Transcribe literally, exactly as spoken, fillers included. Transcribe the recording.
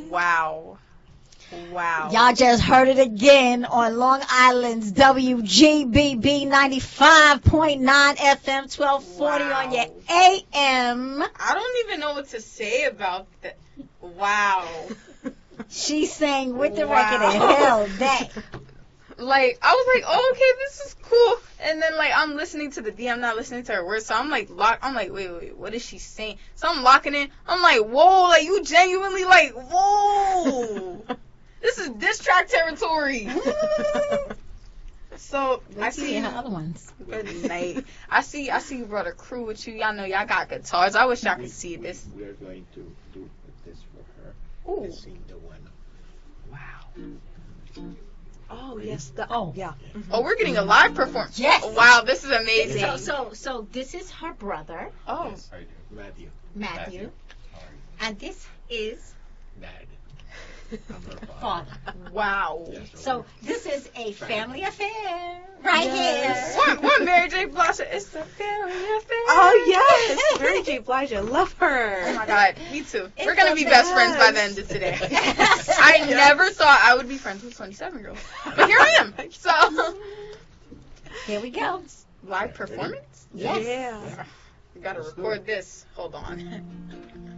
Wow. Wow. Y'all just heard it again on Long Island's W G B B ninety-five point nine F M, twelve forty Wow. on your A M. I don't even know what to say about that. Wow. She sang with the Wow. record and held that. Like, I was like, oh, okay, this is cool. And then, like, I'm listening to the D. I'm not listening to her words. So I'm, like, lock. I'm like, wait, wait, wait, what is she saying? So I'm locking in. I'm like, whoa, like, you genuinely, like, whoa. This is diss track territory. So, Wait I till see you hear other ones. Good night. I see, I see you brought a crew with you. Y'all know y'all got guitars. I wish y'all We- could see we- this. We're going to do this for her. Ooh. And sing the one. Wow. Oh, yes. The, Oh. yeah. Oh, we're getting a live performance. Yes. Wow, this is amazing. So, so, so this is her brother, Oh. Yes, I do. Matthew. Matthew, How are you? and this is Dad. I'm her father. Wow. Yes, So this is a family affair right here. What, what Mary J. Blige? It's a family affair. Oh, yes. Mary J. Blige. I love her. Oh my God, me too. It's We're gonna the be best friends by best. the end of today. I never thought I would be friends with twenty-seven year olds, but here I am. So Here we go. live performance. Yes. Yeah. We gotta record this. Hold on.